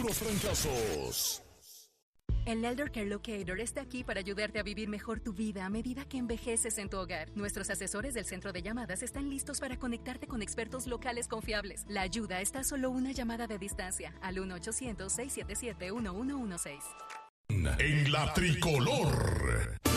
puros fracasos. El Elder Care Locator está aquí para ayudarte a vivir mejor tu vida a medida que envejeces en tu hogar. Nuestros asesores del centro de llamadas están listos para conectarte con expertos locales confiables. La ayuda está a solo una llamada de distancia al 1-800-677-1116. En la tricolor.